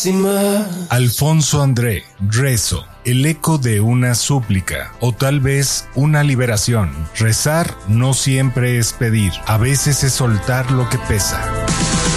máxima. Alfonso André, rezo, el eco de una súplica o tal vez una liberación. Rezar no siempre es pedir, a veces es soltar lo que pesa.